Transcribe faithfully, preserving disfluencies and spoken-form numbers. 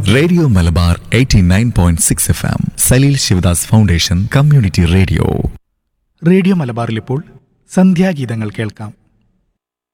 Radio Malabar eighty nine point six F M Saleel Sivadas foundation community radio. Radio മലബാറിൽ ഇപ്പോൾ സന്ധ്യാഗീതങ്ങൾ കേൾക്കാം.